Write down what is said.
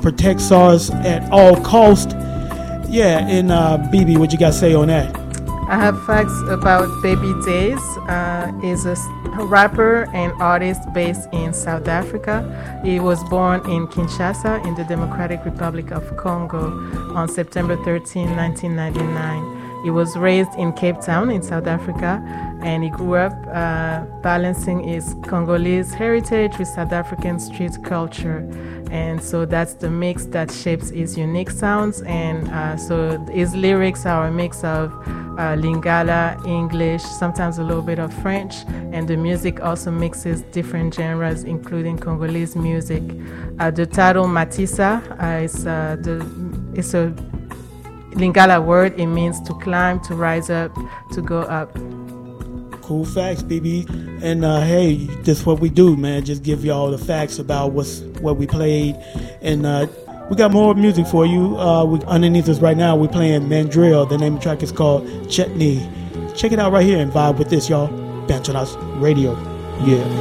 protect SARS at all cost. Yeah, and BB, what you got to say on that? I have facts about Baby Days. He's a rapper and artist based in South Africa. He was born in Kinshasa in the Democratic Republic of Congo on September 13, 1999. He was raised in Cape Town in South Africa, and he grew up balancing his Congolese heritage with South African street culture. And so that's the mix that shapes his unique sounds. And so his lyrics are a mix of Lingala, English, sometimes a little bit of French, and the music also mixes different genres, including Congolese music. The title Matisa is a Lingala word. It means to climb, to rise up, to go up. Cool facts, BB. And hey, this is what we do, man. Just give y'all the facts about what we played. And we got more music for you. Underneath us right now, we're playing Mandrill. The name of the track is called Chutney. Check it out right here and vibe with this, y'all. Banchonas Radio. Yeah.